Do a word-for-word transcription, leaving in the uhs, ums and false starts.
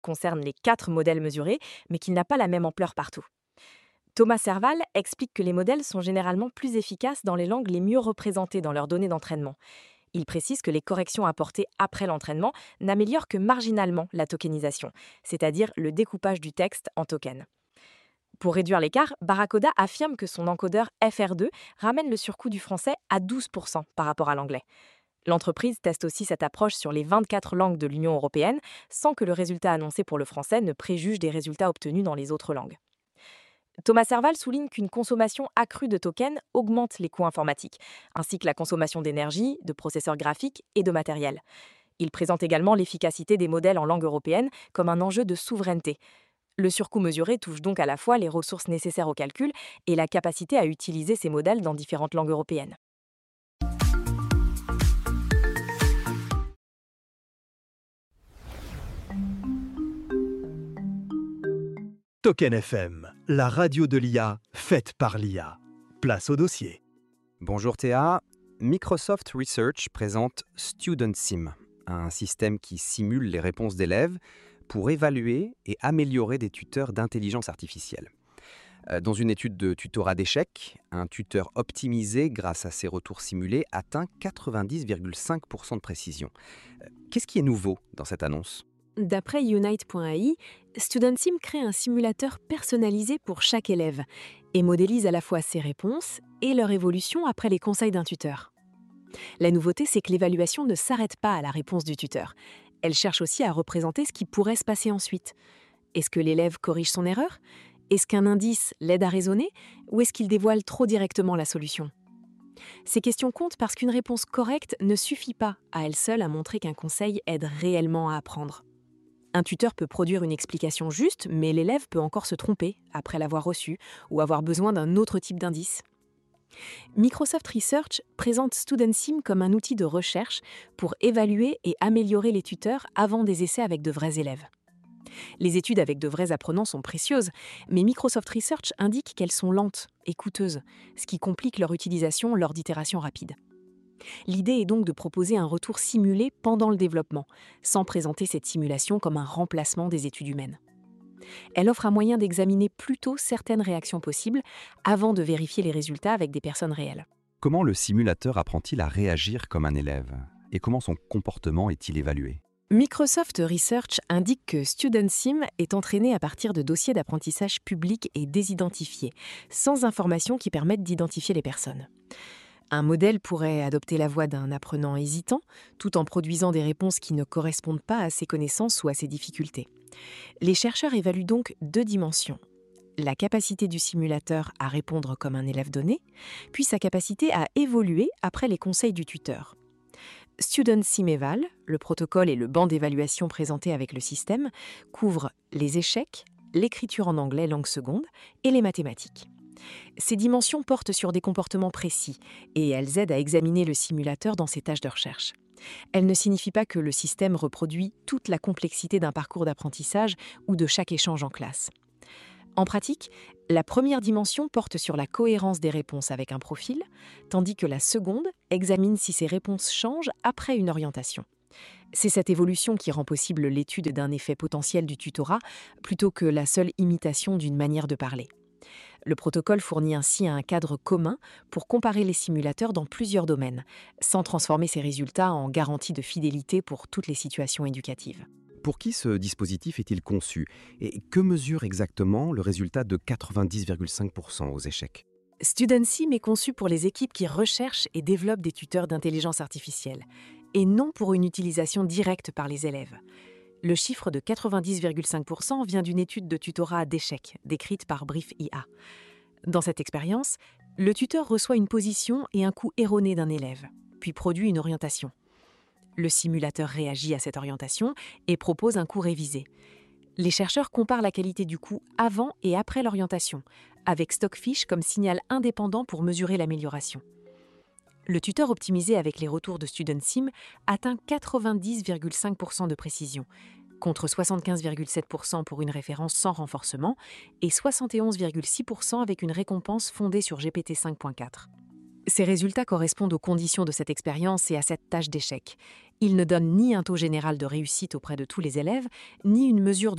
concerne les quatre modèles mesurés, mais qu'il n'a pas la même ampleur partout. Thomas Serval explique que les modèles sont généralement plus efficaces dans les langues les mieux représentées dans leurs données d'entraînement. Il précise que les corrections apportées après l'entraînement n'améliorent que marginalement la tokenisation, c'est-à-dire le découpage du texte en tokens. Pour réduire l'écart, Barracoda affirme que son encodeur F R deux ramène le surcoût du français à douze pour cent par rapport à l'anglais. L'entreprise teste aussi cette approche sur les vingt-quatre langues de l'Union européenne, sans que le résultat annoncé pour le français ne préjuge des résultats obtenus dans les autres langues. Thomas Serval souligne qu'une consommation accrue de tokens augmente les coûts informatiques, ainsi que la consommation d'énergie, de processeurs graphiques et de matériel. Il présente également l'efficacité des modèles en langue européenne comme un enjeu de souveraineté. Le surcoût mesuré touche donc à la fois les ressources nécessaires au calcul et la capacité à utiliser ces modèles dans différentes langues européennes. Token F M, la radio de l'I A, faite par l'I A. Place au dossier. Bonjour Théa, Microsoft Research présente StudentSim, un système qui simule les réponses d'élèves pour évaluer et améliorer des tuteurs d'intelligence artificielle. Euh, Dans une étude de tutorat d'échecs, un tuteur optimisé grâce à ses retours simulés atteint quatre-vingt-dix virgule cinq pour cent de précision. Euh, Qu'est-ce qui est nouveau dans cette annonce ? D'après Unite point A I, StudentSim crée un simulateur personnalisé pour chaque élève et modélise à la fois ses réponses et leur évolution après les conseils d'un tuteur. La nouveauté, c'est que l'évaluation ne s'arrête pas à la réponse du tuteur. Elle cherche aussi à représenter ce qui pourrait se passer ensuite. Est-ce que l'élève corrige son erreur ? Est-ce qu'un indice l'aide à raisonner ? Ou est-ce qu'il dévoile trop directement la solution ? Ces questions comptent parce qu'une réponse correcte ne suffit pas à elle seule à montrer qu'un conseil aide réellement à apprendre. Un tuteur peut produire une explication juste, mais l'élève peut encore se tromper après l'avoir reçue ou avoir besoin d'un autre type d'indice. Microsoft Research présente StudentSim comme un outil de recherche pour évaluer et améliorer les tuteurs avant des essais avec de vrais élèves. Les études avec de vrais apprenants sont précieuses, mais Microsoft Research indique qu'elles sont lentes et coûteuses, ce qui complique leur utilisation lors d'itérations rapides. L'idée est donc de proposer un retour simulé pendant le développement, sans présenter cette simulation comme un remplacement des études humaines. Elle offre un moyen d'examiner plus tôt certaines réactions possibles avant de vérifier les résultats avec des personnes réelles. Comment le simulateur apprend-il à réagir comme un élève ? Et comment son comportement est-il évalué ? Microsoft Research indique que StudentSim est entraîné à partir de dossiers d'apprentissage publics et désidentifiés, sans informations qui permettent d'identifier les personnes. Un modèle pourrait adopter la voix d'un apprenant hésitant, tout en produisant des réponses qui ne correspondent pas à ses connaissances ou à ses difficultés. Les chercheurs évaluent donc deux dimensions. La capacité du simulateur à répondre comme un élève donné, puis sa capacité à évoluer après les conseils du tuteur. StudentSim-Eval, le protocole et le banc d'évaluation présenté avec le système, couvrent les échecs, l'écriture en anglais langue seconde et les mathématiques. Ces dimensions portent sur des comportements précis et elles aident à examiner le simulateur dans ses tâches de recherche. Elles ne signifient pas que le système reproduit toute la complexité d'un parcours d'apprentissage ou de chaque échange en classe. En pratique, la première dimension porte sur la cohérence des réponses avec un profil, tandis que la seconde examine si ces réponses changent après une orientation. C'est cette évolution qui rend possible l'étude d'un effet potentiel du tutorat plutôt que la seule imitation d'une manière de parler. Le protocole fournit ainsi un cadre commun pour comparer les simulateurs dans plusieurs domaines, sans transformer ces résultats en garantie de fidélité pour toutes les situations éducatives. Pour qui ce dispositif est-il conçu ? Et que mesure exactement le résultat de quatre-vingt-dix virgule cinq pour cent aux échecs ? StudentSim est conçu pour les équipes qui recherchent et développent des tuteurs d'intelligence artificielle, et non pour une utilisation directe par les élèves. Le chiffre de quatre-vingt-dix virgule cinq pour cent vient d'une étude de tutorat d'échecs, décrite par Brief I A. Dans cette expérience, le tuteur reçoit une position et un coup erroné d'un élève, puis produit une orientation. Le simulateur réagit à cette orientation et propose un coup révisé. Les chercheurs comparent la qualité du coup avant et après l'orientation, avec Stockfish comme signal indépendant pour mesurer l'amélioration. Le tuteur optimisé avec les retours de StudentSim atteint quatre-vingt-dix virgule cinq pour cent de précision, contre soixante-quinze virgule sept pour cent pour une référence sans renforcement et soixante et onze virgule six pour cent avec une récompense fondée sur G P T cinq point quatre. Ces résultats correspondent aux conditions de cette expérience et à cette tâche d'échec, Il ne donne ni un taux général de réussite auprès de tous les élèves, ni une mesure de